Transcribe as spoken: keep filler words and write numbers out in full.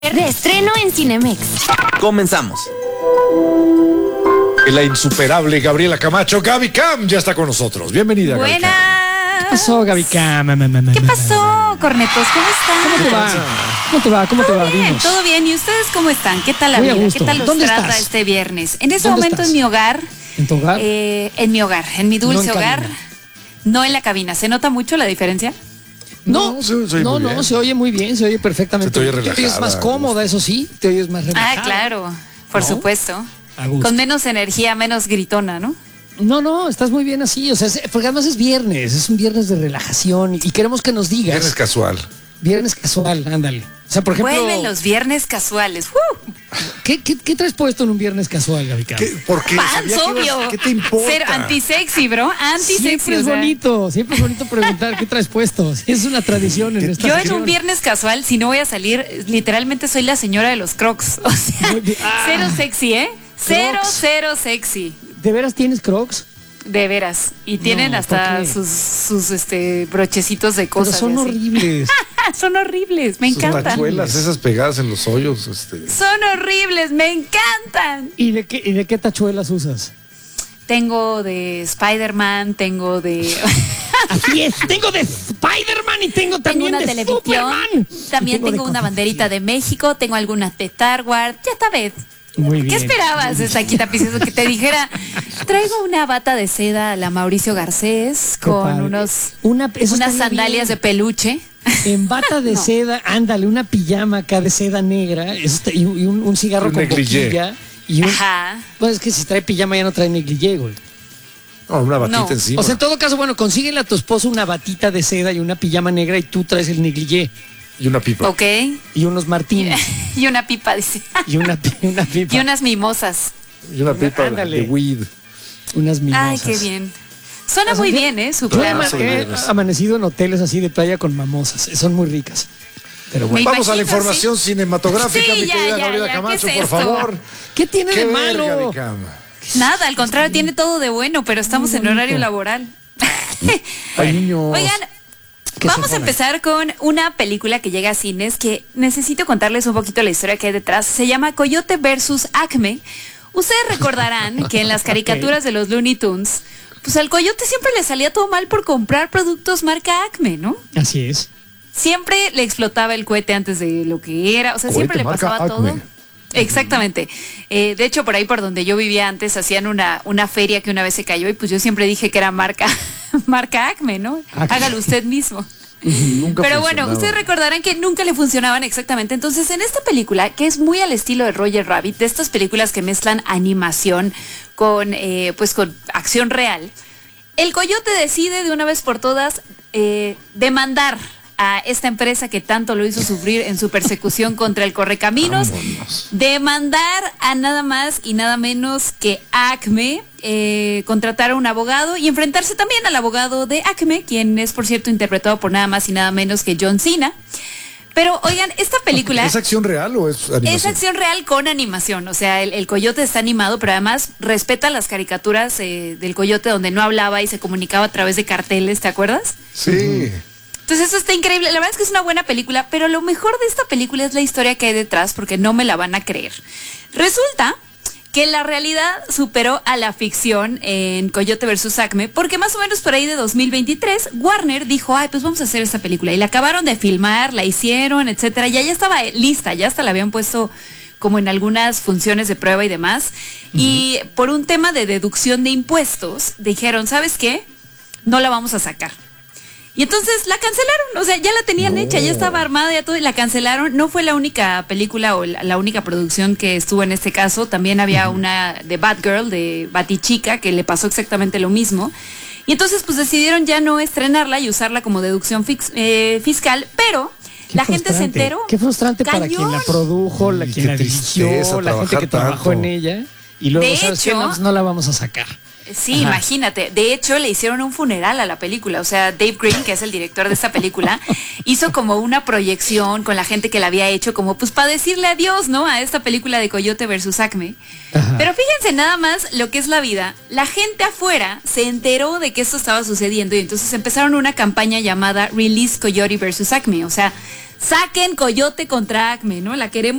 De estreno en Cinemex. Comenzamos. La insuperable Gabriela Camacho, Gaby Cam, ya está con nosotros. Bienvenida, Gaby Cam. Buenas. ¿Qué pasó, Gaby Cam? ¿Qué pasó, cornetos? ¿Cómo están? ¿Cómo te va? ¿Cómo te va? ¿Cómo te va? Bien, Dinos. todo bien. ¿Y ustedes cómo están? ¿Qué tal la Muy a vida? gusto. ¿Qué tal los ¿Dónde trata estás? este viernes? En este ¿Dónde momento estás? en mi hogar. ¿En tu hogar? Eh, en mi hogar, en mi dulce No en hogar. cabina. No en la cabina. ¿Se nota mucho la diferencia? No, No, se- se oye no, muy no, bien. se oye muy bien, se oye perfectamente. Se te oye Te oyes relajada, más a cómoda, eso sí, te oyes más relajada. Ah, claro. Por ¿No? supuesto. A gusto. Con menos energía, menos gritona, ¿no? No, no, estás muy bien así, o sea, es- porque además es viernes, es un viernes de relajación y, y queremos que nos digas. Viernes casual. Viernes casual, ándale. O sea, por ejemplo, Vuelven los viernes casuales. ¡Uh! ¿qué, qué, qué traes puesto en un viernes casual, Gaby Cam? ¿Qué? Porque Pants, sabía que ibas- obvio. ¿Qué te importa? Ser antisexy, bro. Antisexy. Siempre o es sea. bonito, siempre es bonito preguntar qué traes puesto. Es una tradición en esta Yo en sección. un viernes casual, si no voy a salir, literalmente soy la señora de los crocs. O sea, Muy bien. Ah. cero sexy, ¿eh? Cero, Crocs. cero sexy. ¿De veras tienes Crocs? De veras. Y tienen No, hasta ¿por qué? sus, sus este, brochecitos de Pero cosas. son y así. horribles. Son horribles, me Sus encantan. tachuelas, esas pegadas en los hoyos. Este. Son horribles, me encantan. ¿Y de qué, y de qué tachuelas usas? Tengo de Spider-Man, tengo de... Así es, tengo de Spider-Man y tengo Tengo también una de televisión, Superman. también Y de tengo una cosas banderita así. de México, tengo algunas de Star Wars, ya esta vez. Muy ¿Qué bien. esperabas, esta Piciso, que te dijera, traigo una bata de seda a la Mauricio Garcés Qué con padre. unos, Una- eso unas estaría sandalias de bien. peluche? En bata de No. seda, ándale, una pijama acá de seda negra eso está- y, y un, un cigarro Un con negligé. boquilla. Y un, Ajá. pues es que si trae pijama ya no trae negligé, güey. No, una batita No. encima. O sea, en todo caso, bueno, consíguele a tu esposo una batita de seda y una pijama negra y tú traes el negligé y una pipa. Ok. y unos martines Y una pipa, dice. y una, pi- una pipa. Y unas mimosas. Y una pipa Ándale. de weed. unas mimosas. Ay, qué bien. Suena O sea, muy yo- bien, ¿eh? Su Yo he plan. Claro, ama- he viernes. amanecido en hoteles así de playa con mamosas. Son muy ricas. Pero bueno. Me Vamos a la imagino, información cinematográfica, Sí, mi ya, querida ya, Gabriela ya, Camacho, ¿qué es por esto? favor. ¿Qué tiene ¿Qué de ver, malo? Gaby Cam? Nada, al contrario, tiene todo de bueno, pero estamos en horario laboral. Ay, niños. Oigan, ¿Qué vamos se a pone? empezar con una película que llega a cines que necesito contarles un poquito la historia que hay detrás. Se llama Coyote versus Acme. Ustedes recordarán que en las caricaturas de los Looney Tunes, pues al coyote siempre le salía todo mal por comprar productos marca Acme, ¿no? Así es. Siempre le explotaba el cohete antes de lo que era, o sea, Cohete siempre le marca pasaba Acme. todo. Exactamente. Eh, de hecho, por ahí por donde yo vivía antes, hacían una, una feria que una vez se cayó y pues yo siempre dije que era marca, marca Acme, ¿no? Acme. Hágalo usted mismo. Nunca Pero bueno, funcionaba. ustedes recordarán que nunca le funcionaban exactamente. Entonces, en esta película, que es muy al estilo de Roger Rabbit, de estas películas que mezclan animación con, eh, pues, con acción real, el coyote decide de una vez por todas eh, demandar a esta empresa que tanto lo hizo sufrir en su persecución contra el Correcaminos, Vámonos. demandar a nada más y nada menos que Acme, eh, contratar a un abogado y enfrentarse también al abogado de Acme, quien es, por cierto, interpretado por nada más y nada menos que John Cena. Pero, oigan, esta película... ¿Es acción real o es animación? Es acción real con animación, o sea, el, el coyote está animado, pero además respeta las caricaturas eh, del coyote donde no hablaba y se comunicaba a través de carteles, ¿te acuerdas? Sí. Entonces eso está increíble, la verdad es que es una buena película, pero lo mejor de esta película es la historia que hay detrás, porque no me la van a creer. Resulta que la realidad superó a la ficción en Coyote versus Acme, porque más o menos por ahí de dos mil veintitrés, Warner dijo, ay, pues vamos a hacer esta película, y la acabaron de filmar, la hicieron, etcétera, ya ya estaba lista, ya hasta la habían puesto como en algunas funciones de prueba y demás, y por un tema de deducción de impuestos, dijeron, ¿sabes qué? No la vamos a sacar. Y entonces la cancelaron, o sea, ya la tenían No. hecha, ya estaba armada, ya todo, y la cancelaron. No fue la única película o la, la única producción que estuvo en este caso, también había una de Batgirl, de Batichica, que le pasó exactamente lo mismo. Y entonces pues decidieron ya no estrenarla y usarla como deducción fix- eh, fiscal, pero Qué la gente se frustrante. enteró. Qué frustrante para Cañón. quien la produjo, la Y quien qué la dirigió, tristeza la gente trabajar que trabajó tanto. en ella. Y luego, De ¿sabes qué? hecho- No, pues no la vamos a sacar. Sí, Ajá. imagínate. De hecho, le hicieron un funeral a la película. O sea, Dave Green, que es el director de esta película, hizo como una proyección con la gente que la había hecho, como pues para decirle adiós, ¿no? A esta película de Coyote versus Acme. Ajá. Pero fíjense nada más lo que es la vida. La gente afuera se enteró de que esto estaba sucediendo y entonces empezaron una campaña llamada Release Coyote versus Acme. O sea, Saquen Coyote contra Acme, ¿no? La queremos